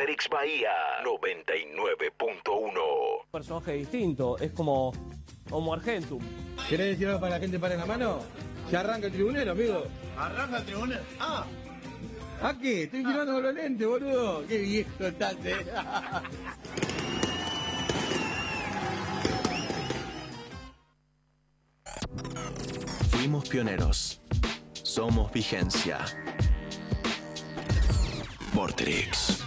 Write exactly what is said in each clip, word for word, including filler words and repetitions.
Vorterix Bahía noventa y nueve punto uno. Personaje distinto, es como Homo Argentum. ¿Querés decir algo para que la gente pare la mano? Ya arranca el tribunero, amigo. ¿Arranca el tribunero? Ah. ¿A qué? Estoy tirando con los lentes, boludo. Qué viejo estás, eh. Fuimos pioneros. Somos vigencia. Vorterix.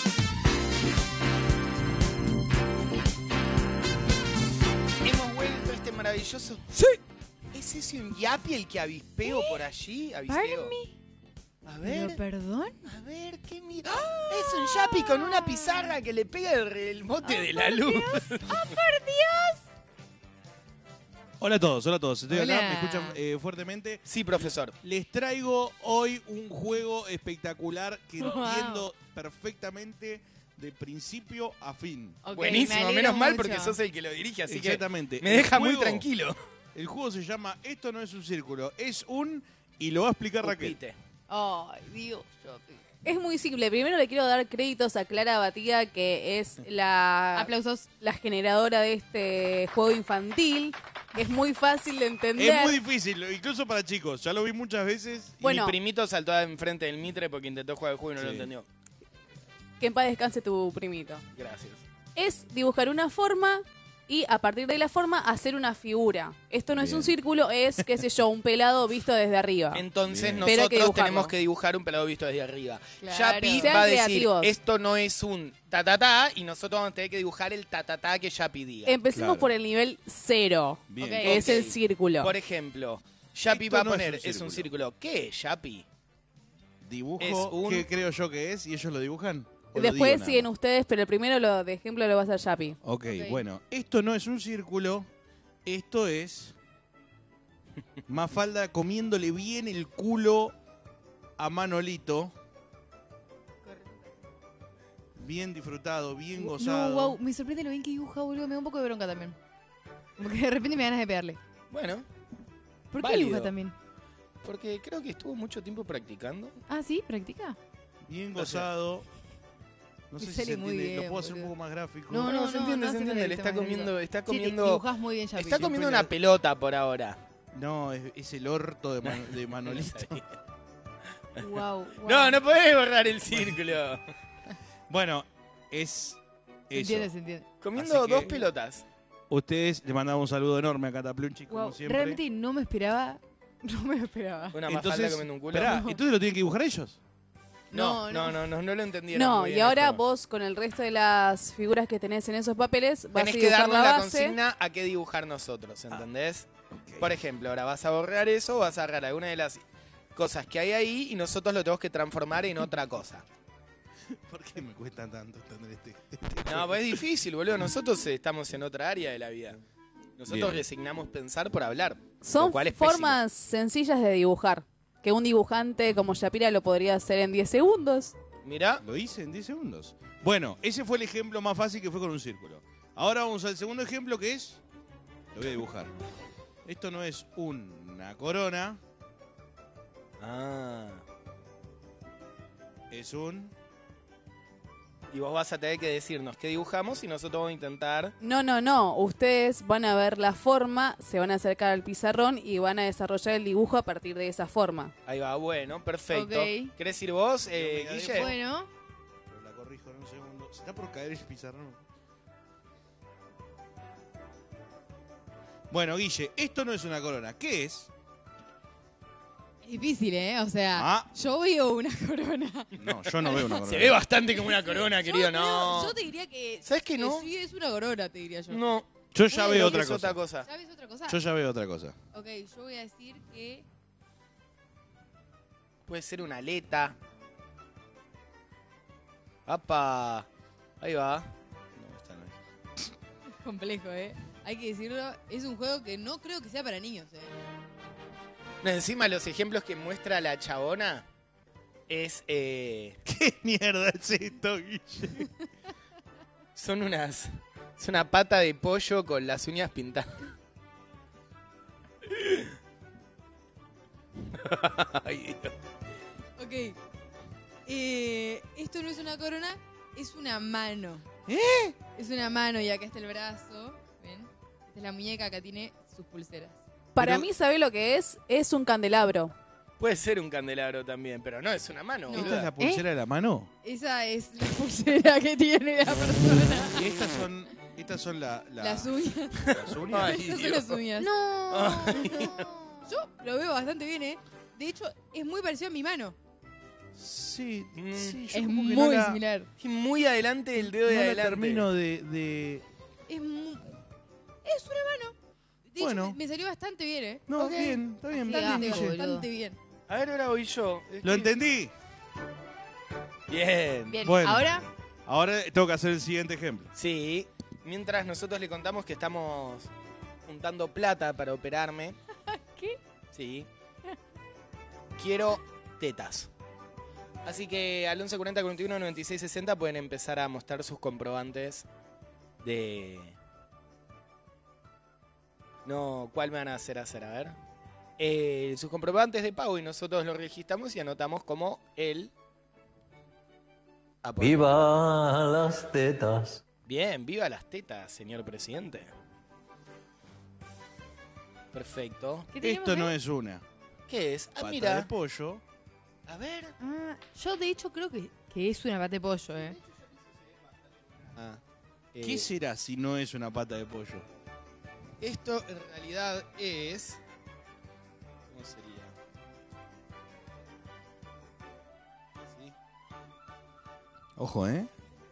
Hemos vuelto a este maravilloso... ¡Sí! ¿Es ese un yapi el que avispeo por allí? Avispeo. A ver. ¿Pero perdón? A ver, qué mira. Es un yapi con una pizarra que le pega el, el bote de la luz. ¡Oh, por Dios! Hola a todos, hola a todos. Estoy Hola. acá, me escuchan eh, fuertemente. Sí, profesor. Les traigo hoy un juego espectacular que Wow. entiendo perfectamente de principio a fin. Ok, me Buenísimo, alegro menos mal mucho. porque sos el que lo dirige, así Exactamente. que me El deja muy juego- tranquilo. El juego se llama Esto no es un círculo, es un... Y lo va a explicar Raquel. Upite. Ay, Dios. Es muy simple. Primero le quiero dar créditos a Clara Batía, que es la, Aplausos. la generadora de este juego infantil. Que es muy fácil de entender. Es muy difícil, incluso para chicos. Ya lo vi muchas veces. Y Bueno. mi primito saltó enfrente del Mitre porque intentó jugar el juego y no Sí. lo entendió. Que en paz descanse tu primito. Gracias. Es dibujar una forma y a partir de la forma hacer una figura. Esto no es Bien. un círculo, es, qué sé yo, un pelado visto desde arriba. Entonces Bien. Pero hay que nosotros dibujarlo. tenemos que dibujar un pelado visto desde arriba. Claro. Yapi Sean va a decir, creativos. esto no es un ta ta ta, y nosotros vamos a tener que dibujar el ta ta ta que Yapi diga. Empecemos Claro. por el nivel cero, Bien. Ok. que es el Ok. círculo. Por ejemplo, Yapi Esto va a no es poner, un es un círculo. ¿Qué es Yapi? Dibujo, Es un- ¿qué creo yo que es? ¿Y ellos lo dibujan? ¿O lo Después digo siguen nada más? ustedes, pero el primero lo de ejemplo lo va a hacer Yapi. Ok, Ok. bueno, esto no es un círculo, esto es Mafalda comiéndole bien el culo a Manolito. Bien disfrutado, bien gozado. No, wow, me sorprende lo bien que dibuja, boludo. Me da un poco de bronca también. Como que de repente me da ganas de pegarle. Bueno, ¿Por qué Válido. dibuja también? porque creo que estuvo mucho tiempo practicando. Ah, ¿sí? ¿Practica? Bien gozado. No sé Me si se sale muy entiende, bien, lo puedo hacer un boludo. poco más gráfico. No, no, se entiende, no se hace entiende. falta Le que está sea más comiendo, gráfico. está Sí, te comiendo, dibujás muy bien, Yapi. está sí. comiendo una pelota por ahora. No, es, es el orto de, Man- de Manolito. Wow, wow. No, no podés borrar el círculo. Bueno, es Se eso. entiende, se entiende. Comiendo Así que- dos pelotas. Ustedes le mandamos un saludo enorme a Cataplunchi, como Wow, siempre. realmente no me esperaba. No me lo esperaba. Una mafalda Entonces, comiendo un culo. esperá, ¿entonces lo tienen que dibujar ellos? No, no, No, no, no, no lo entendieron. No, muy y bien ahora esto. vos con el resto de las figuras que tenés en esos papeles vas Tenés a que dibujar darnos la la base. consigna a qué dibujar nosotros, ¿entendés? Ok. Por ejemplo, ahora vas a borrar eso, vas a agarrar alguna de las cosas que hay ahí y nosotros lo tenemos que transformar en otra cosa. ¿Por qué me cuesta tanto entender este? este No, pues es difícil, boludo. Nosotros eh, estamos en otra área de la vida. Nosotros Bien. resignamos pensar por hablar. Son lo cual es formas sencillas de dibujar. Que un dibujante como Shapira lo podría hacer en diez segundos. pésimo. Mirá, Lo hice en diez segundos. Bueno, ese fue el ejemplo más fácil que fue con un círculo. Ahora vamos al segundo ejemplo que es... Lo voy a dibujar. Esto no es una corona, ah, es un... y vos vas a tener que decirnos qué dibujamos y nosotros vamos a intentar. No, no, no. Ustedes van a ver la forma, se van a acercar al pizarrón y van a desarrollar el dibujo a partir de esa forma. Ahí va, bueno, perfecto. Ok. ¿Querés ir vos, eh, Yo me Guille? Bueno, Pero la corrijo en un segundo. Se está por caer el pizarrón. Bueno, Guille, esto no es una corona. ¿Qué es? es difícil, ¿eh? O sea, Ah. yo veo una corona. No, yo no veo una corona. Se ve bastante como una corona, querido. Yo creo- No. Yo te diría que. ¿Sabes que no? Sí, es una corona, te diría yo. No. Yo ya Bueno, veo que otra es cosa. otra cosa. ¿Sabes otra cosa? Yo ya veo otra cosa. Ok, yo voy a decir que. Puede ser una aleta. ¡Apa! Ahí va. No, esta no es. Es complejo, ¿eh? Hay que decirlo. Es un juego que no creo que sea para niños, ¿eh? No, encima los ejemplos que muestra la chabona es eh, ¿Qué mierda es esto, Guille? son unas es una pata de pollo con las uñas pintadas. Ay, Dios. Ok. Eh, esto no es una corona, Es una mano. ¿Eh? Es una mano y acá está el brazo. ¿Ven? Esta es la muñeca, acá tiene sus pulseras. Para Pero- mí, ¿sabe lo que es? Es un candelabro. Puede ser un candelabro también, pero no es una mano. No. ¿Esta boluda. es la pulsera de la mano? Esa es la pulsera que tiene la persona. Y estas son, estas son la, la- Las uñas. las uñas. Ay, Esas son Dios. las uñas. No. Yo lo veo bastante bien, ¿eh? De hecho, es muy parecido a mi mano. Sí, Mm. sí, yo Es como que muy no la, similar. Y muy adelante el dedo de no la adelante. termino de, de- Es, mu- es una mano. De Bueno. hecho, me, me salió bastante bien, ¿eh? No, Ok. bien, está bien. Bastante, bien, Guille. bastante bien. A ver, ahora voy yo. Lo entendí. Bien. Bien, Bueno. ahora Ahora tengo que hacer el siguiente ejemplo. Sí, mientras nosotros le contamos que estamos juntando plata para operarme. ¿Qué? Sí. Quiero tetas. Así que al once cuarenta cuarenta y uno noventa y seis sesenta pueden empezar a mostrar sus comprobantes de... No, ¿cuál me van a hacer hacer? A ver. Eh, sus comprobantes de pago y nosotros los registramos y anotamos como el... aporte. ¡Viva las tetas! Bien, viva las tetas, señor presidente. Perfecto. ¿Qué tenemos Esto no ahí? es una ¿Qué es? Ah, pata de mira. pollo. A ver. Ah, yo de hecho creo que, que es una pata de pollo, ¿eh? Ah, eh, ¿Qué será si no es una pata de pollo? Esto en realidad es... ¿Cómo sería? ¿Sí? Ojo, ¿eh?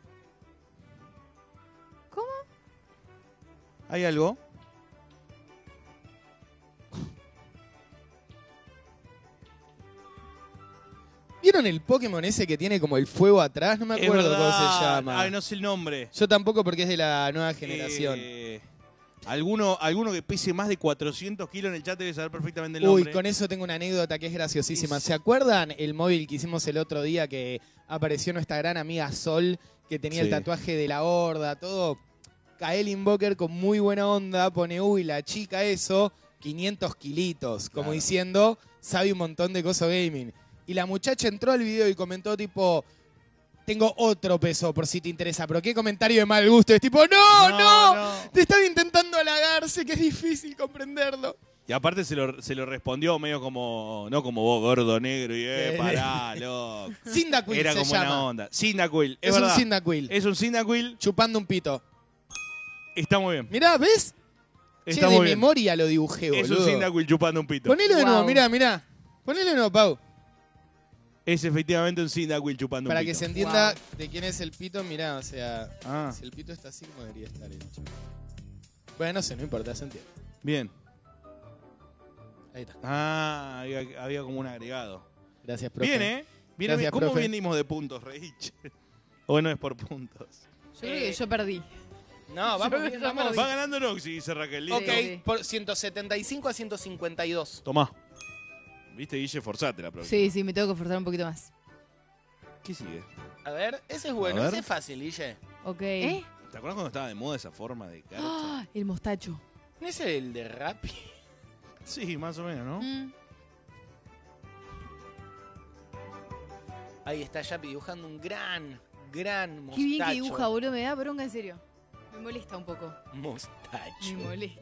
¿Cómo? ¿Hay algo? ¿Vieron el Pokémon ese que tiene como el fuego atrás? No me Es acuerdo cómo verdad. se llama. Ay, no sé el nombre. Yo tampoco porque es de la nueva generación. Eh, alguno, alguno que pese más de cuatrocientos kilos en el chat debe saber perfectamente el Uy, nombre. con eso tengo una anécdota que es graciosísima. Es- ¿Se acuerdan el móvil que hicimos el otro día que apareció nuestra gran amiga Sol, que tenía el Sí. tatuaje de la horda, todo? Kael Invoker con muy buena onda pone, uy, la chica eso, quinientos kilitos, como Claro. diciendo, sabe un montón de cosas gaming. Y la muchacha entró al video y comentó tipo, tengo otro peso por si te interesa, pero qué comentario de mal gusto. Es tipo, no, no, no. te estaba intentando halagar, sé que es difícil comprenderlo. Y aparte se lo, se lo respondió medio como, no como vos, gordo negro, y eh, Eh. pará, loco. Cyndaquil Era se como llama. una onda. Cyndaquil, es, Es, un verdad. Cyndaquil. Es un Cyndaquil, Chupando un pito. está muy bien. Mirá, ¿ves? Está Che, de muy bien. memoria lo dibujé, Es boludo. un Cyndaquil chupando un pito. Ponelo de Wow. nuevo, mirá, mirá. Ponelo de nuevo, Pau. Es efectivamente un Cyndaquil chupando Para un que pito. se entienda de quién es el pito, mirá, o sea, Ah, si el pito está así, como debería estar hecho. Bueno, no sé, no importa, se entiende. bien. Ahí está. Ah, había, había como un agregado. Gracias, profe. Bien, ¿eh? Bien, Gracias, ¿Cómo profe. venimos de puntos, Reich? ¿O no es por puntos? Yo creo que yo perdí. No, vamos bien, vamos. Va ganando Noxy, dice Raquel. Ok, Listo. Sí. por ciento setenta y cinco a ciento cincuenta y dos. Tomá. Viste, Guille, forzate la próxima. Sí, sí, me tengo que forzar un poquito más. ¿Qué sigue? A ver, ese es bueno, A ver. ese es fácil, Guille. Ok. ¿Eh? ¿Te acuerdas cuando estaba de moda esa forma de carcha? Ah, el mostacho. ¿No es el de Rappi? Sí, más o menos, ¿no? Mm. Ahí está Yapi dibujando un gran, gran mostacho. Qué bien que dibuja, boludo. Me da bronca, en serio. Me molesta un poco. Mostacho. Me molesta.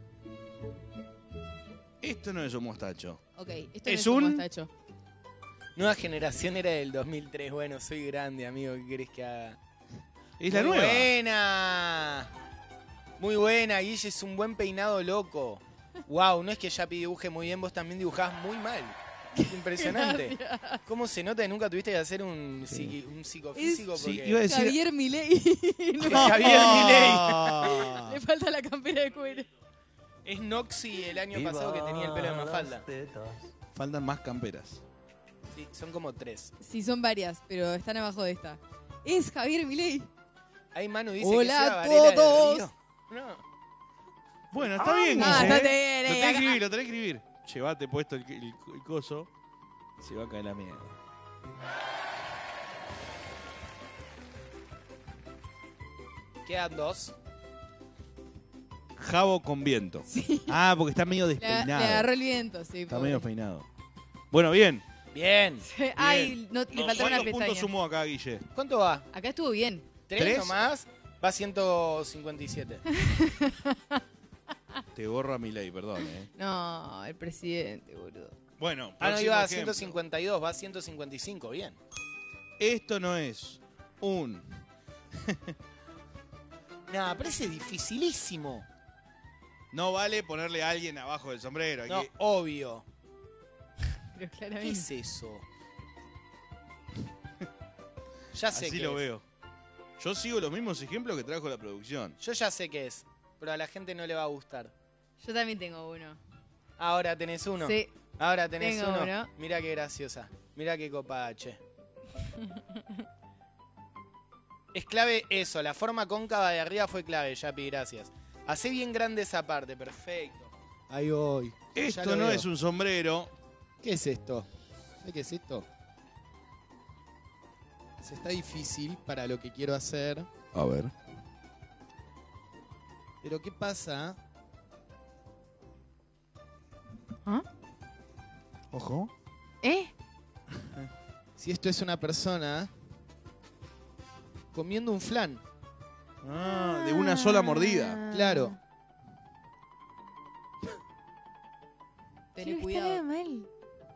Esto no es un mostacho. Ok, esto Es no es un un- mostacho. Nueva generación era del dos mil tres. Bueno, soy grande, amigo. ¿Qué querés que haga? Es la Muy nueva. buena. Muy buena, Guille. Es un buen peinado loco. Wow, no es que Yapi dibuje muy bien, vos también dibujás muy mal. Es impresionante. ¿Cómo se nota que nunca tuviste que hacer un, psiqui- un psicofísico? Sí, Porque- iba a decir... Javier Milei. No, Javier Milei. Ah. Le falta la campera de cuero. Es Noxy el año pasado que tenía el pelo de Mafalda. las tetas! Faltan más camperas. Sí, son como tres. Sí, son varias, pero están abajo de esta. Es Javier Milei. Ahí Manu dice Hola que sea a Varela del todos. Río. No. Bueno, está bien, Ah, Guille, está ¿eh? bien, Lo eh, tenés que acá- escribir, lo tenés que escribir. Llevate puesto el, el- el coso. Se va a caer la mierda. Quedan dos. Jabo con viento. Sí. Ah, porque está medio Le, le despeinado. agarró el viento, sí. Está pobre. medio despeinado. Bueno, bien. Bien. Ay, no, le No, faltaron una ¿Cuántos puntos pestaña. sumó acá, Guille? ¿Cuánto va? Acá estuvo bien. ¿Tres, ¿Tres? nomás? Va ciento cincuenta y siete. Te borro a mi ley, perdón, eh. No, el presidente, boludo. Bueno, Ah, no, próximo iba a ejemplo. ciento cincuenta y dos, va a ciento cincuenta y cinco, bien. Esto no es un... Nah, pero ese es dificilísimo. No vale ponerle a alguien abajo del sombrero. No, Aquí- obvio. Pero ¿Qué claramente. es eso? Ya sé Así qué lo es. veo. Yo sigo los mismos ejemplos que trajo la producción. Yo ya sé qué es, pero a la gente no le va a gustar. Yo también tengo uno. Ahora tenés uno. Sí. Ahora tenés Tengo uno. uno. Mira qué graciosa. Mira qué copada, che. Es clave eso, la forma cóncava de arriba fue clave, Yapi, gracias. Hacé bien grande esa parte, perfecto. Ahí voy. Esto no es un sombrero. ¿Qué es esto? ¿Sabés qué es esto? Se está difícil para lo que quiero hacer. A ver. Pero ¿qué pasa? ¿Ah? Ojo. ¿Eh? Si esto es una persona comiendo un flan. Ah, de una sola mordida. Claro. Tené Che, cuidado. Nada mal.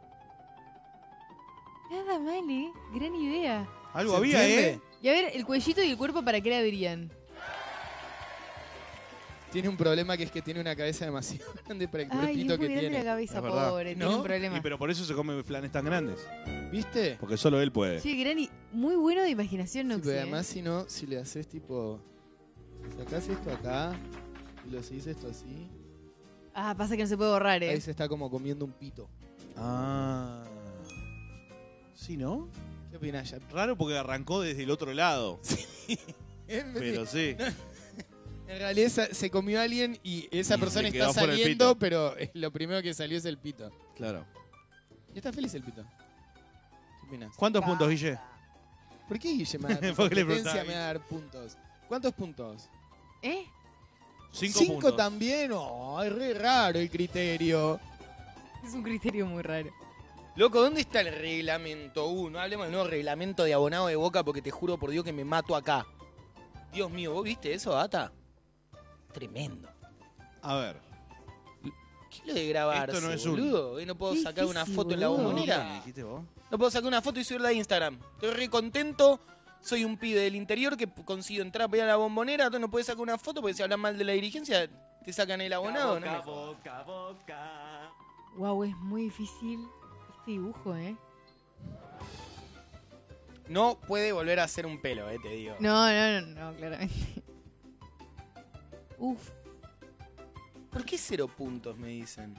Nada mal, ¿eh? Gran idea. Algo ¿Se había, entiende? ¿eh? Y a ver, el cuellito y el cuerpo, ¿para qué le verían? Tiene un problema que es que tiene una cabeza demasiado grande para el Ay, cuerpito es muy que grande tiene. la cabeza, Es verdad. pobre. ¿No? Tiene un problema. Y pero por eso se come flanes tan grandes. ¿Viste? Porque solo él puede. Sí, gran y muy bueno de imaginación, Sí, Noxy. pero ¿eh? además si no, si le haces tipo... Sacás esto acá y lo seguís esto así. Ah, pasa que no se puede borrar, ¿eh? Ahí se está como comiendo un pito. Ah. Sí, ¿no? ¿Qué opinás, ya? Raro porque arrancó desde el otro lado. Pero sí. En realidad se, se comió a alguien y esa Y persona le quedó está fuera el saliendo, pito. pero eh, lo primero que salió es el pito. Claro. Y está feliz el pito. ¿Qué opinás? ¿Cuántos puntos, Guille? ¿Por qué Guille me va a dar Porque le competencia, preguntaba a me va a dar puntos? ¿Cuántos puntos? ¿Eh? Cinco, ¿Cinco puntos. también? Oh, es re raro el criterio. Es un criterio muy raro. Loco, ¿dónde está el reglamento uno? Hablemos del nuevo reglamento de abonado de Boca porque te juro por Dios que me mato acá. Dios mío, ¿vos viste eso, Data? Tremendo. A ver. ¿Qué es lo de grabarse, Esto no es un- boludo? ¿Y no puedo Qué sacar una difícil, foto en la boludo. ¿Qué bombonera? dijiste vos? No puedo sacar una foto y subirla a Instagram. Estoy re contento. Soy un pibe del interior que consigo entrar para ir a la bombonera. Tú no puedes sacar una foto porque si hablan mal de la dirigencia te sacan el abonado. ¿No? me jodas. Wow, es muy difícil este dibujo, ¿eh? No puede volver a ser un pelo, eh, te digo. No, no, no, no, claramente. Uf. ¿Por qué cero puntos me dicen?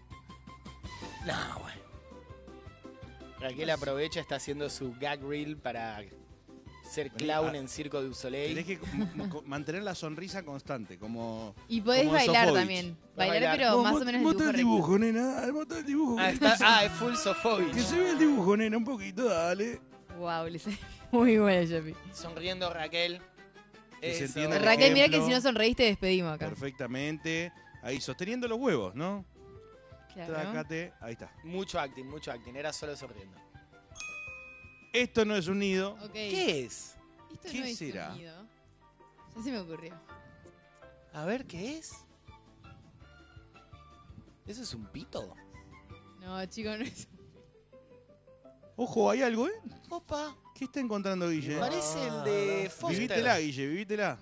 No, bueno. Raquel aprovecha, está haciendo su gag reel para ser clown en Circo du Soleil. Tenés que m- co- mantener la sonrisa constante, como... Y podés como bailar Sofovich. también. Podés Bailar, bailar. pero Vos, más mot- o menos el mota dibujo, el recto. dibujo, nena. Mota el dibujo. Ah, está, ah, es full Sofovich. Que se vea el dibujo, nena, un poquito, dale. Wow, le sale muy buena, Yapi. Sonriendo Raquel. Que se Eso. entienda el Raquel, mira que ejemplo. si no sonreíste, despedimos acá. Perfectamente. Ahí, sosteniendo los huevos, ¿no? Claro. Trácate. Ahí está. Mucho acting, mucho acting. Era solo sonriendo. Esto no es un nido. Ok. ¿Qué es? Esto ¿Qué no es será? sonido. Ya se me ocurrió. A ver, ¿qué es? ¿Eso es un pito? No, chicos, no es. Ojo, hay algo, ¿eh? Opa, ¿Qué está encontrando Guille? parece el de Foster. Vivítela, Guille, vivítela.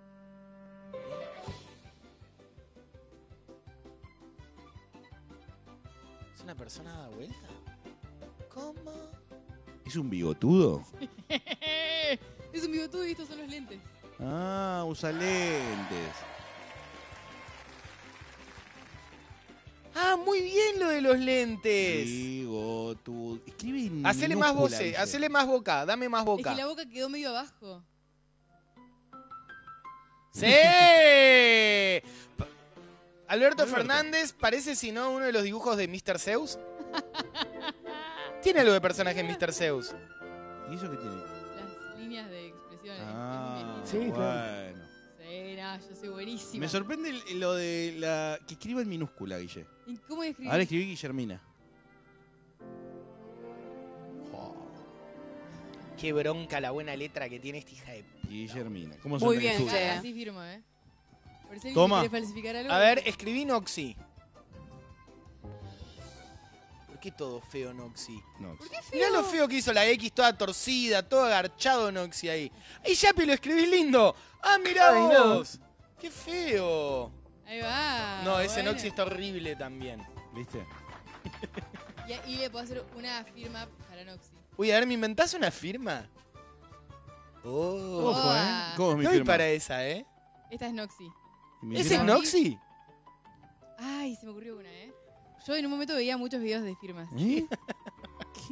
¿Es una persona dada vuelta? ¿Cómo? ¿Es un bigotudo? Es un bigotudo y estos son los lentes. Ah, usa lentes. Ah, muy bien lo de los lentes. Bigotudo. Escribe en Hacele más minúscula, voce, Guille. hacele más boca, dame más Es boca. que la boca quedó medio abajo. ¡Sí! Pa- Alberto Alberto. Fernández parece, si no, uno de los dibujos de mister Zeus. Tiene algo de personaje en mister Zeus. ¿Y eso qué tiene? Las líneas de expresiones. Ah, Es Sí, muy claro. bueno. Sí, no, yo soy buenísima. Me sorprende el- lo de la... que escriba en minúscula, Guille. ¿Y cómo escribir? Ahora escribí Guillermina. Qué bronca la buena letra que tiene esta hija de... Guillermina. ¿Cómo Muy suena bien, el tuyo? che. Así firmo, ¿eh? Por si alguien Toma. quiere falsificar algo. A ver, escribí Noxy. ¿Por qué todo feo Noxy? No. Mirá lo feo que hizo la X, toda torcida, todo agarchado Noxy ahí. ¡Ay, Yapi, lo escribís lindo! ¡Ah, mirá Ay, no. vos! ¡Qué feo! Ahí va. No, ese bueno. Noxy está horrible también. ¿Viste? Y, y le puedo hacer una firma para Noxy. Uy, a ver, ¿me inventás una firma? Oh. Ojo, ¿eh? ¿Cómo es mi Estoy firma? para esa, ¿eh? Esta es Noxy. ¿Y mi ¿Ese es firma? Noxy? Ay, se me ocurrió una, ¿eh? Yo en un momento veía muchos videos de firmas. ¿Eh? ¿Qué?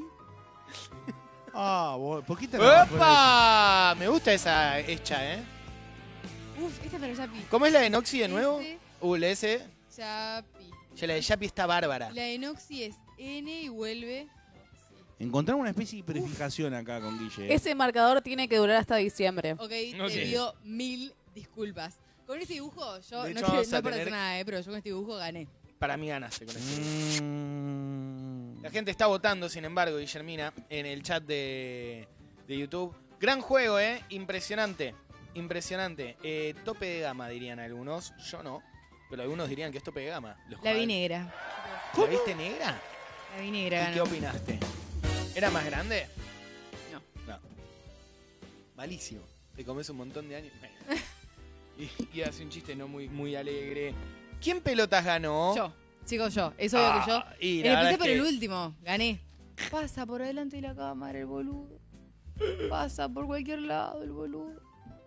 Ah, vos, ¿por qué te agarrás con ¡Opa! Me gusta esa hecha, ¿eh? Uf, esta es para Yapi. ¿Cómo es la de Noxy de nuevo? S, Uh, la S. Yapi. Ya la de Yapi está bárbara. La de Noxy es N y vuelve. eso? Encontramos una especie de hiperfijación acá con Guille. ¿eh? Ese marcador tiene que durar hasta diciembre. Ok, Ok. te pido mil disculpas. Con este dibujo, yo De no, hecho, quiero- vamos a no por tener- hacer nada, ¿eh? Pero yo con este dibujo gané. Para mí ganaste con este. Mm. La gente está votando, sin embargo, Guillermina, en el chat de, de YouTube. Gran juego, ¿eh? Impresionante. Impresionante. Eh, tope de gama, dirían algunos. Yo no. Pero algunos dirían que es tope de gama. Los La vi jugadores- negra. ¿La viste negra? La vi negra ¿Y qué ganó. opinaste? ¿Era más grande? No. No. Malísimo. Te comes un montón de años. y, y hace un chiste no muy, muy alegre. ¿Quién pelotas ganó? Yo. Chicos, yo. Es obvio que yo. Ah, y la Eh, verdad Empecé es por que- el último. Gané. Pasa por delante de la cámara el boludo. Pasa por cualquier lado el boludo.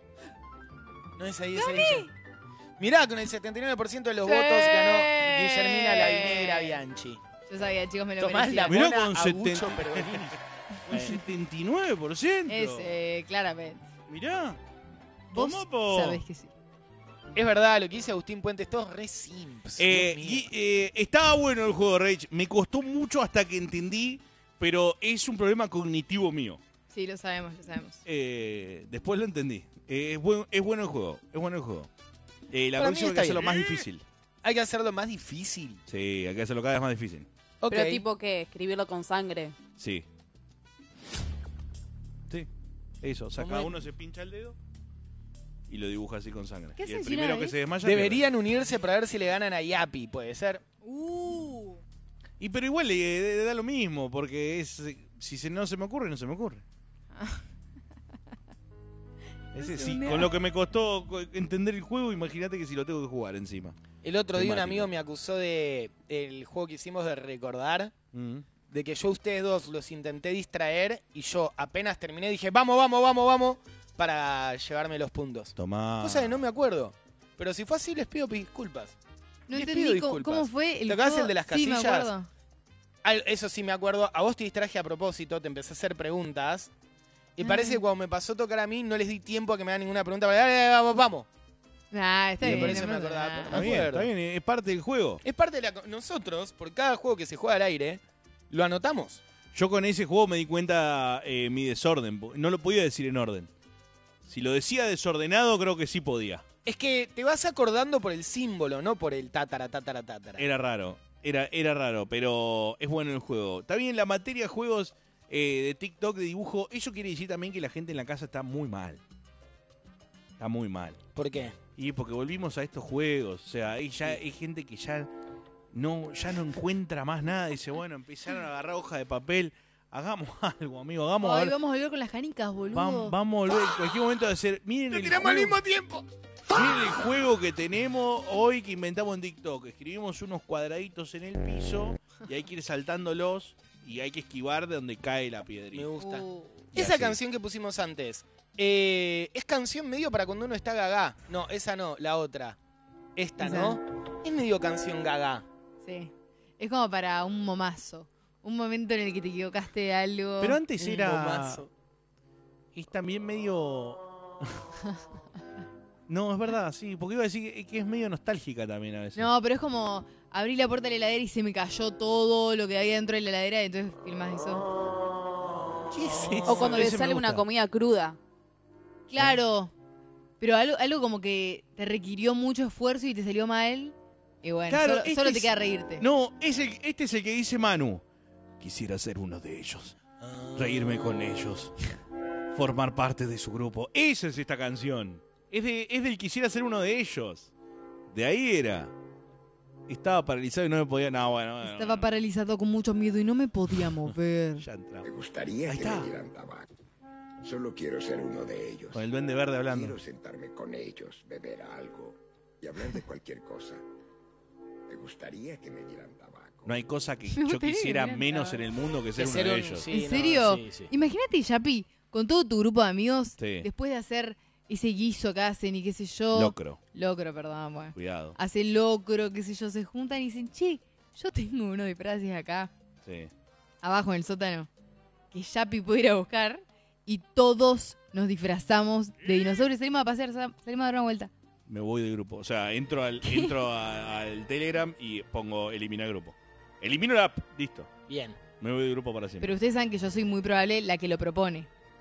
No es ahí, es ahí. Guille. Mirá, con el setenta y nueve por ciento de los votos ganó Guillermina la Vinegra Bianchi. Yo sabía, chicos, me lo Tomás la merecía. Mirá, mona con a Gucho setenta. Pergolini. Un setenta y nueve por ciento. Es, eh, claramente. Mirá. Vos Tomá, po. sabés que sí. Es verdad, lo que dice Agustín Puentes, todos re simps. Eh, Dios mío. y, eh, estaba bueno el juego de Rage. Me costó mucho hasta que entendí, pero es un problema cognitivo mío. Sí, lo sabemos, lo sabemos. Eh, después lo entendí. Eh, es, buen- es bueno el juego. Es bueno el juego. Eh, la Para mí próxima hay está que hacerlo bien. más difícil. Hay que hacerlo más difícil. Sí, hay que hacerlo cada vez más difícil. Ok. Pero tipo, ¿qué? Escribirlo con sangre. Sí. Sí. Eso. O sea, ¿Cómo cada es? uno se pincha el dedo y lo dibuja así con sangre. ¿Qué Y el asesino primero que es? se desmaya. Deberían unirse para ver si le ganan a Yapi, puede ser. Uh. pierde. Y pero igual le, le da lo mismo, porque es si se, no se me ocurre, no se me ocurre. Ese, sí, con lo que me costó co- entender el juego, imagínate que si lo tengo que jugar encima. El otro día un Temático. amigo me acusó de el juego que hicimos de recordar, Mm. de que yo a ustedes dos los intenté distraer y yo apenas terminé dije, vamos, vamos, vamos, vamos, para llevarme los puntos. Tomá. Cosa que no me acuerdo. Pero si fue así, les pido disculpas. No Les pido entendí cómo, disculpas. cómo fue el ¿Te acordás juego? el de las Sí, me casillas? acuerdo. Al- Eso sí me acuerdo. A vos te distraje a propósito, te empecé a hacer preguntas. Y Ah. parece que cuando me pasó a tocar a mí, no les di tiempo a que me hagan ninguna pregunta. Dale, dale, vamos, vamos. Ah, está Y bien. por eso no me pasa acordaba, nada. pero Está bien, acuerdo. está bien, es parte del juego. Es parte de la... co- Nosotros, por cada juego que se juega al aire, lo anotamos. Yo con ese juego me di cuenta eh, mi desorden. po- No lo podía decir en orden. Si lo decía desordenado, creo que sí podía. Es que te vas acordando por el símbolo, no por el tatara, tatara, tatara. Era raro. Era, era raro, pero es bueno el juego. Está bien, la materia de juegos eh, de TikTok, de dibujo, eso quiere decir también que la gente en la casa está muy mal. Está muy mal. ¿Por qué? Y porque volvimos a estos juegos. O sea, hay, ya, hay gente que ya no, ya no encuentra más nada. Dice, bueno, empezaron a agarrar hoja de papel. Hagamos algo, amigo. Hagamos a Ay, ver. vamos a volver con las canicas, boludo. Vam- vamos a volver en cualquier momento a hacer. Miren ¡Lo el, tiramos al juego, mismo tiempo! miren el juego que tenemos hoy que inventamos en TikTok. Escribimos unos cuadraditos en el piso y hay que ir saltándolos y hay que esquivar de donde cae la Me piedrita. gusta. Uh. Y Esa así. canción que pusimos antes, eh, es canción medio para cuando uno está gaga. No, esa no, la otra. Esta, Esa. ¿no? Es medio canción gaga. Sí. Es como para un momazo. Un momento en el que te equivocaste de algo. Pero antes Un era. gomazo. Es también medio. No, es verdad, sí. Porque iba a decir que- que es medio nostálgica también a veces. No, pero es como abrí la puerta de la heladera y se me cayó todo lo que había dentro de la heladera y entonces filmás eso. ¿Qué es eso? O cuando le Ese me sale una gusta. comida cruda. Claro. Pero algo, algo como que te requirió mucho esfuerzo y te salió mal. Y bueno, Claro, solo, este solo te es- queda reírte. No, es el- este es el que dice Manu. Quisiera ser uno de ellos. Ah. Reírme con ellos. formar parte de su grupo. Esa es esta canción. Es, de, es del quisiera ser uno de ellos. De ahí era. Estaba paralizado y no me podía... No, bueno, bueno, Estaba bueno. paralizado con mucho miedo y no me podía mover. Ya entramos. Me gustaría Ahí que está. me dieran tabaco. Solo quiero ser uno de ellos. Con el duende verde hablando. Quiero sentarme con ellos, beber algo y hablar de cualquier cosa. Me gustaría que me dieran tabaco. No hay cosa que Me yo gustaría quisiera que me menos en dieran el mundo que ser Que uno ser de un- ellos. sí, ¿En no, serio? sí, sí. Imagínate, Yapi, con todo tu grupo de amigos, Sí. después de hacer ese guiso que hacen y qué sé yo. Locro. Locro, perdón, bueno. Cuidado. Hacen locro, qué sé yo, se juntan y dicen, che, yo tengo uno de frases acá, Sí. abajo en el sótano, que Yapi puede ir a buscar y todos nos disfrazamos de dinosaurios. Salimos a pasear, sal- salimos a dar una vuelta. Me voy del grupo. O sea, entro al, entro a- al Telegram y pongo eliminar grupo. Elimino la app. Listo. Bien. Me voy del grupo para siempre. Pero ustedes saben que yo soy muy probable la que lo propone.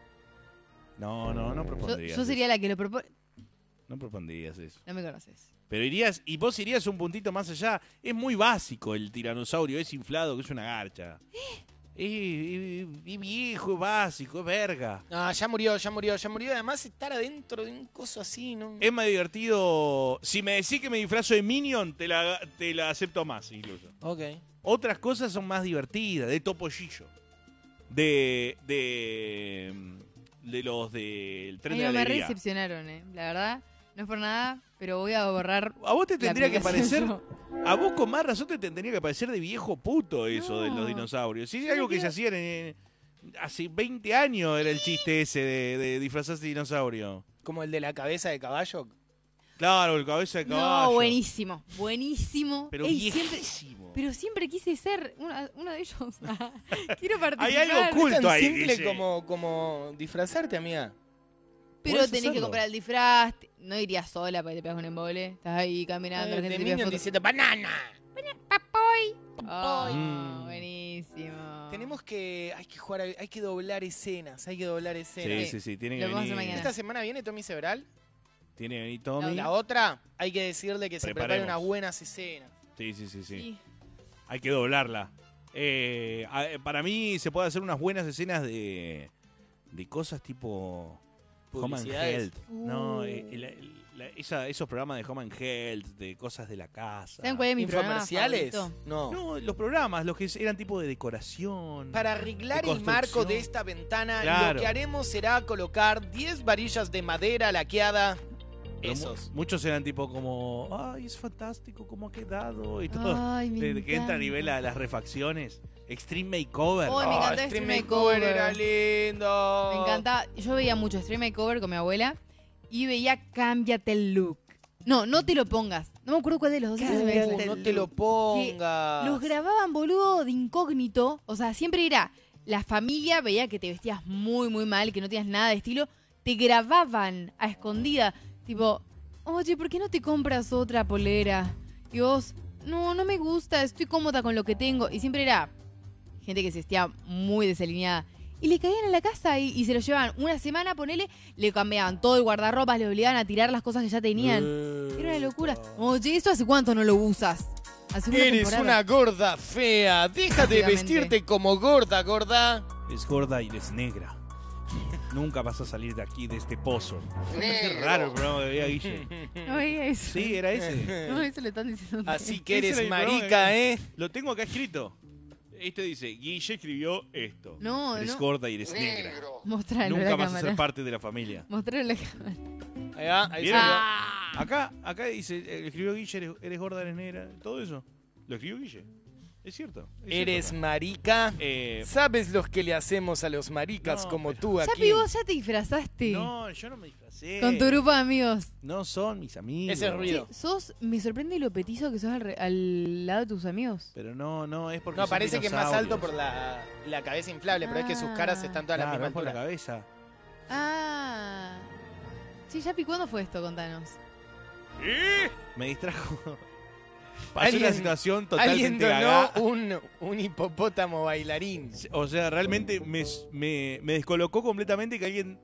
No, no, no Yo, propondrías yo sería eso. la que lo propone. No propondrías eso. No me conoces. Pero irías, y vos irías un puntito más allá. Es muy básico el tiranosaurio, es inflado, que es una garcha. Es, es- es viejo, es básico, es verga. No, ya murió, ya murió, ya murió. Además, estar adentro de un coso así, ¿no? Es más divertido. Si me decís que me disfrazo de Minion, te la, te la acepto más, incluso. Ok. Otras cosas son más divertidas, de Topollillo. De. de. de los del tren Ay, de no, la me alegría. recepcionaron, eh. La verdad, no es por nada, pero voy a borrar. A vos te la tendría que aplicación parecer. yo. A vos con más razón te tendría que parecer de viejo puto eso de No. los dinosaurios. Si es Yo algo no que se quiero- hacían en- hace veinte años era el chiste ese de, de disfrazarse de dinosaurio. Como el de la cabeza de caballo. Claro, el cabeza de caballo. No, buenísimo, buenísimo. Pero Ey, siempre, viejísimo. pero siempre quise ser una- uno de ellos. Quiero participar. Hay algo Es oculto tan ahí, simple Guille. como, como disfrazarte, amiga. Pero Podés tenés que hacerlo. comprar el disfraz. No irías sola porque te pegas un embole. Estás ahí caminando. la Eh, gente de te pide Minion fotos. diciendo banana. Oh, Mm. buenísimo. Tenemos que. Hay que jugar, hay que doblar escenas. Hay que doblar escenas. Sí, sí, sí. Tiene Lo que vamos a hacer venir. mañana. Esta semana viene Tommy Sebral. Tiene que venir Tommy. La otra, hay que decirle que se prepare Preparemos. unas buenas escenas. Sí, sí, sí, sí. Sí. Hay que doblarla. Eh, a- para mí se puede hacer unas buenas escenas de, de cosas tipo Home and Publicidades. Health. No, Uh. eh, el- el- la- esa- esos programas de Home and Health, de cosas de la casa. ¿Saben cuál es mi programa ¿Infomerciales? favorito? No. No, los programas, los que eran tipo de decoración. Para arreglar de el marco construcción. de esta ventana, Claro. lo que haremos será colocar diez varillas de madera laqueada. Pero mu- Esos. Muchos eran tipo como, ay, es fantástico cómo ha quedado. Y todo. Ay, me de, de que entra a encanta. nivel a las refacciones. Extreme Makeover. Ay, me Oh, encantó Stream Stream Makeover Makeover. era lindo. Me encanta. Yo veía mucho Stream Makeover con mi abuela y veía Cámbiate el look. No, no te lo pongas. No me acuerdo cuál de los dos. Uh, se me fue. no te lo pongas. Los grababan, boludo, de incógnito. O sea, siempre era la familia, veía que te vestías muy, muy mal, que no tenías nada de estilo. Te grababan a escondida. Tipo, oye, ¿por qué no te compras otra polera? Y vos, no, no me gusta, estoy cómoda con lo que tengo. Y siempre era gente que se vestía muy desalineada. Y le caían a la casa y, y se lo llevaban una semana, ponele, le cambiaban todo el guardarropas, le obligaban a tirar las cosas que ya tenían. Era una locura. Oye, ¿eso hace cuánto no lo usas? Hace una Eres temporada. una gorda fea. Deja de Básicamente. vestirte como gorda, gorda. Es gorda y es negra. Nunca vas a salir de aquí, de este pozo. Qué raro el programa que veía Guille. No veía eso. Sí, era ese. No, eso le están diciendo. Así que Ese eres era el programa marica, que- ¿eh? Lo tengo acá escrito. Este dice, Guille escribió esto. No, Eres no. gorda y eres negra. Mostralo a Nunca la vas a cámara. ser parte de la familia. Mostralo a la cámara. Ahí va, ahí ¿Vieron? salió. Ah. Acá, acá dice, eh, escribió Guille, eres, eres gorda, eres negra. Todo eso. Lo escribió Guille. Es cierto. es Eres cierto. marica. Eh, ¿Sabes los que le hacemos a los maricas No, como pero- tú aquí? Yapi, vos ya te disfrazaste. no, yo no me disfracé. Con tu grupo de amigos. No son mis amigos. Ese ruido. Che, sos, me sorprende lo petizo que sos al, re- al lado de tus amigos. Pero no, no, es porque No, son parece que es más alto dinosaurios. por la, la cabeza inflable, pero es que sus caras están todas a la Claro, misma es por la altura. cabeza. Ah. Sí, Yapi, ¿cuándo fue esto? Contanos. Me distrajo. Pasó Alguien- una situación Alguien totalmente donó gaga. un, un hipopótamo bailarín. O sea, realmente me, me, me descolocó completamente que alguien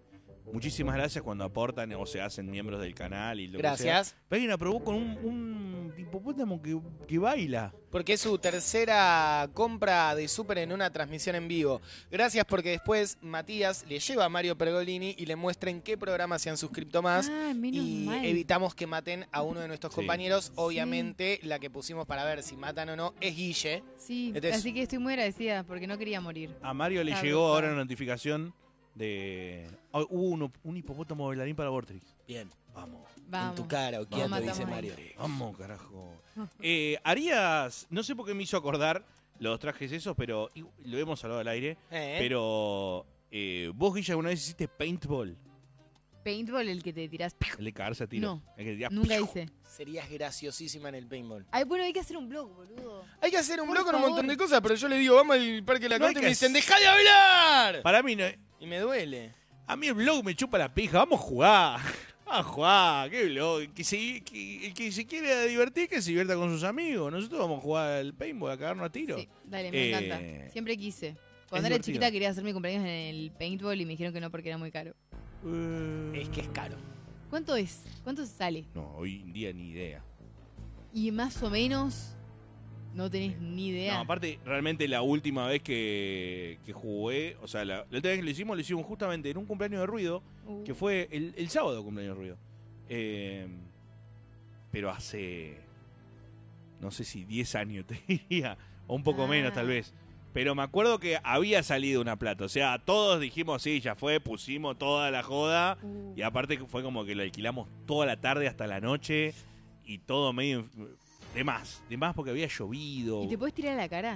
muchísimas gracias cuando aportan o se hacen miembros del canal y lo Gracias. que sea. Pero alguien aprobó con un, un hipopótamo que, que baila. Porque es su tercera compra de Super en una transmisión en vivo. Gracias porque después Matías le lleva a Mario Pergolini y le muestra en qué programa se han suscrito más. Ah, menos y mal. evitamos que maten a uno de nuestros Sí. compañeros. Obviamente, la que pusimos para ver si matan o no es Guille. Sí, Entonces- así que estoy muy agradecida porque no quería morir. A Mario le Está llegó bien. ahora una notificación de... Ah, hubo uno- un hipopótamo bailarín para Vortex. Bien. Vamos. Vamos. En tu cara, Lo Okiato, matamos dice ahí. Mario. Vamos, carajo. Eh, harías... No sé por qué me hizo acordar los trajes esos, pero... y- Lo hemos hablado al aire. Eh, Pero... eh, ¿Vos, Guilla, alguna vez hiciste paintball? Paintball, el que te tirás. El de cagarse a tiro. No, El que tirás- nunca hice. Serías graciosísima en el paintball. Ay, bueno, hay que hacer un blog, boludo. Hay que hacer un Por blog con un favor. montón de cosas, pero yo le digo, vamos al Parque de la No hay Corte y que me dicen, hacer- ¡deja de hablar! Para mí, no, Y me duele. a mí el blog me chupa la pija. Vamos a jugar. Vamos a jugar. ¿Qué blog? Que se, que, el que se quiere divertir, que se divierta con sus amigos. Nosotros vamos a jugar al paintball, a cagarnos a tiro. Sí, dale, me Eh, encanta. Siempre quise. Cuando es era divertido. chiquita quería hacer mi cumpleaños en el paintball y me dijeron que no porque era muy caro. Eh, Es que es caro. ¿Cuánto es? ¿Cuánto sale? No, hoy en día ni idea. Y más o menos no tenés ni idea. No, aparte, realmente la última vez que, que jugué, o sea, la, la última vez que lo hicimos, lo hicimos justamente en un cumpleaños de ruido, Uh, que fue el, el sábado cumpleaños de ruido. Eh, pero hace, no sé si diez años te diría, o un poco Ah. menos tal vez. Pero me acuerdo que había salido una plata, o sea, todos dijimos, sí, ya fue, pusimos toda la joda, uh. y aparte que fue como que lo alquilamos toda la tarde hasta la noche, y todo medio... De más, de más porque había llovido. ¿Y te puedes tirar a la cara?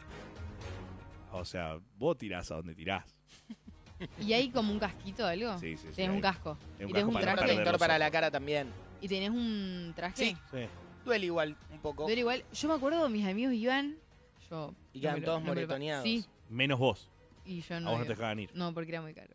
O sea, vos tirás a donde tirás. ¿Y hay como un casquito o algo? Sí, sí, sí. Tenés hay. un casco. Tenés un y tenés casco un para no traje. perder Protector los para ojos. la cara también. ¿Y tenés un traje? Sí. Sí. Duele igual un poco. Pero igual, yo me acuerdo, mis amigos iban, yo... Y no quedan me lo- todos no me lo- moretoneados. Sí, Menos vos. y yo A no vos no te iba. dejaban ir. No, porque era muy caro.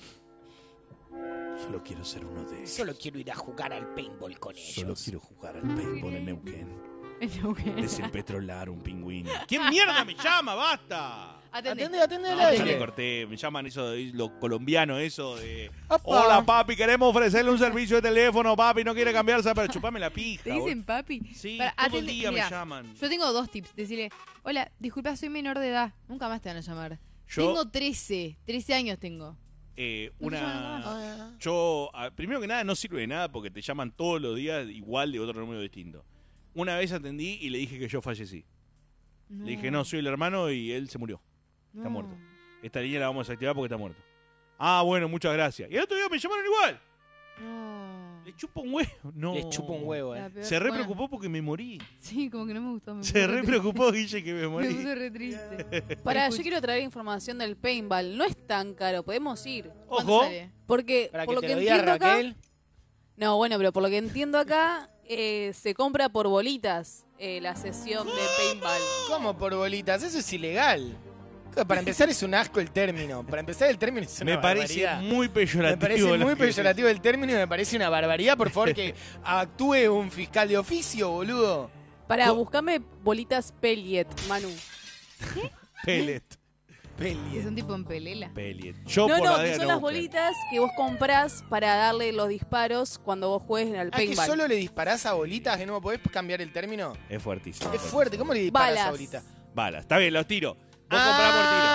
Solo quiero ser uno de ellos. Solo quiero ir a jugar al paintball con ellos. Solo quiero jugar al paintball en Neuquén. No, que- Desempetrolar un pingüino. ¿Quién mierda me llama? ¡Basta! Atendé. Atende, atende al No, ya aire. le corté. Me llaman eso de lo colombiano, eso de... Apa. Hola, papi, queremos ofrecerle un servicio de teléfono. Papi, no quiere cambiarse, pero chupame la pija. ¿Te dicen papi? bol- Sí, Para- todo el atende- día mirá, me llaman. Yo tengo dos tips. Decirle, hola, disculpa, soy menor de edad. Nunca más te van a llamar. Yo- Tengo trece. trece años tengo. Eh, No te llaman una... nada Yo, ah, primero que nada, no sirve de nada porque te llaman todos los días igual de otro número distinto. Una vez atendí y le dije que yo fallecí. No. Le dije, no, soy el hermano y él se murió. Está muerto. Esta línea la vamos a desactivar porque está muerto. Ah, bueno, muchas gracias. Y el otro día me llamaron igual. No. Le chupo un huevo. No. Les chupo un huevo, La eh. peor- Se re bueno, preocupó porque me morí. Sí, como que no me gustó. Me Se puse re triste. preocupó, Guille, que me Me morí. puse re triste. Pará, Escucha. yo quiero traer información del paintball. No es tan caro, podemos ir. ¿Cuánto Ojo. sale? Porque Para por que lo te que lo diga entiendo acá... Raquel. No, bueno, pero por lo que entiendo acá, eh, se compra por bolitas eh, la sesión de paintball. ¿Cómo por bolitas? Eso es ilegal. Para empezar es un asco el término. Para empezar el término es una Me parece barbaridad. muy peyorativo. Me parece lo muy que peyorativo el término y me parece una barbaridad. Por favor, que actúe un fiscal de oficio, boludo. Pará, Co- buscame bolitas Pellet, Manu. decís. Pellet. Que son tipo en pelela. Pellet. Yo No, por no, la que D son no las busqué. bolitas que vos comprás para darle los disparos cuando vos juegues al ¿Ah, que paintball. solo le disparás a bolitas? ¿Que no podés cambiar el término? Es fuertísimo. Es fuerte. ¿Cómo le disparas Balas. a bolitas? Balas. Está bien, los tiro. Vos comprás por tiro.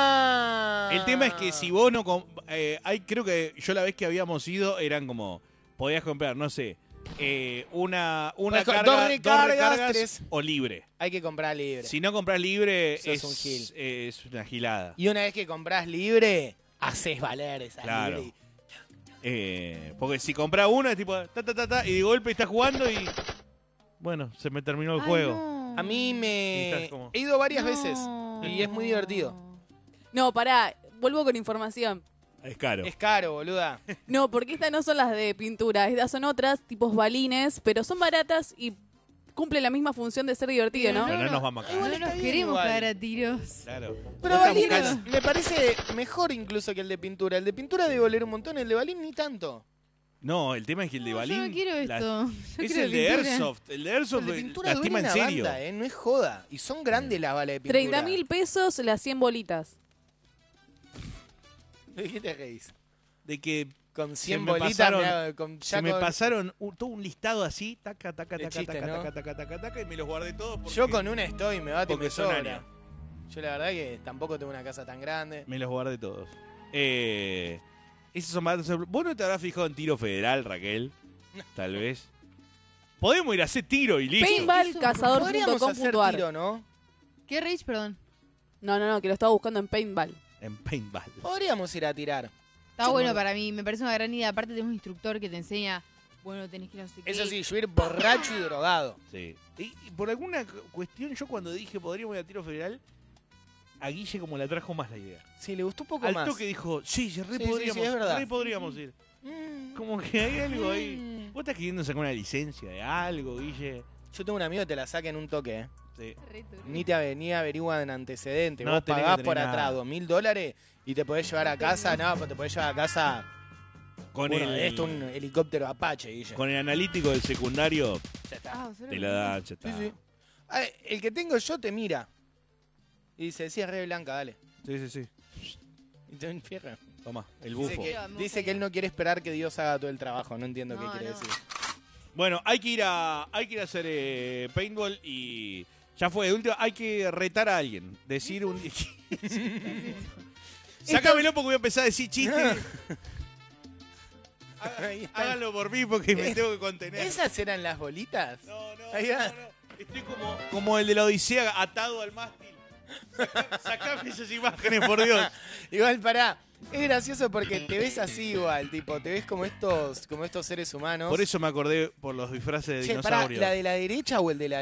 Ah. El tema es que si vos no... com- eh, hay, creo que yo la vez que habíamos ido eran como... Podías comprar, no sé, eh, una, una Pues, carga, dos recargas, tres. o libre. Hay que comprar libre. Si no compras libre Sos es, un gil. es una gilada. Y una vez que compras libre, haces valer esa Claro. libre. Eh, porque si compras una es tipo... Ta, ta, ta, ta, y de golpe estás jugando y... Bueno, se me terminó el Ay, juego. no. A mí Y me... estás como- He ido varias No. veces y es muy divertido. No, pará, vuelvo con información. Es caro. Es caro, boluda. No, porque estas no son las de pintura, estas son otras, tipos balines, pero son baratas y cumplen la misma función de ser divertido, ¿no? Pero no nos vamos a cagar. No está nos bien queremos igual. cagar a tiros. Claro. Pero Vos estás balines buscando- me parece mejor incluso que el de pintura. El de pintura debe oler un montón, el de balín ni tanto. No, el tema es que el de No, Balín... yo no quiero la- esto. Yo es quiero el de pintura. Airsoft. El de Airsoft El de pintura duele lastima en una serio. banda, eh, no es joda. Y son grandes las balas de pintura. treinta mil pesos las cien bolitas. ¿De qué te reís? de que Con se cien me bolitas, pasaron, me hago- con, ya se me con- pasaron un- todo un listado así, taca, taca, De taca, chiste, taca, ¿no? taca, taca, taca, taca, y me los guardé todos porque Yo con una estoy, me bate y porque me son sobra. años. Yo la verdad que tampoco tengo una casa tan grande. me los guardé todos. Eh, esos son baratos. ¿Vos no te habrás fijado en tiro federal, Raquel? Tal vez. Podemos ir a hacer tiro y listo. Paintball Eso, cazador punto Podríamos com hacer punto ar. tiro, ¿no? ¿Qué Rage, perdón? No, no, no, que lo estaba buscando en Paintball. En paintball. Podríamos ir a tirar. Está bueno para mí, me parece una gran idea. Aparte tenés un instructor que te enseña, bueno, tenés que ir a no sé qué. Eso sí, yo ir borracho y drogado. Sí. Y, y por alguna cu- cuestión, yo cuando dije podríamos ir a tiro federal, a Guille como la trajo más la idea. Sí, le gustó un poco Al más. toque dijo, sí, sí, re Sí, sí, sí, podríamos, es verdad. re podríamos ir. Mm. Como que hay algo ahí. ¿Vos estás queriendo sacar una licencia de algo, Guille? Yo tengo un amigo que te la saca en un toque, ¿eh? Sí. Ni te ave- ni averiguan antecedentes. No Vos tenés que pagás tener por nada. atrás dos mil dólares y te podés llevar a casa. No, pues te podés llevar a casa Con uno el, de esto, un helicóptero Apache, Guille. con el analítico del secundario, Ya está. Ah, ¿solo? te la dan, ya está. Sí, sí. Ah, el que tengo yo te mira. Y dice, sí, es re blanca, dale. Sí, sí, sí. Y te enfierra. Toma, el Dice, bufo. que, Me gusta dice que él no quiere esperar que Dios haga todo el trabajo. No entiendo No, qué quiere no. decir. Bueno, hay que ir a, hay que ir a hacer eh, paintball y ya fue. De último, hay que retar a alguien. Decir un... Sácamelo porque voy a empezar a decir chistes. Ahí está. Háganlo por mí porque me tengo que contener. ¿Esas eran las bolitas? No, no, Ahí no, va. no. Estoy como, como el de la Odisea atado al mástil. Saca- Sacame esas imágenes, por Dios. Igual, pará. Es gracioso porque te ves así igual, tipo, te ves como estos, como estos seres humanos. Por eso me acordé por los disfraces de Che, pará, dinosaurios. ¿la de la derecha o el de la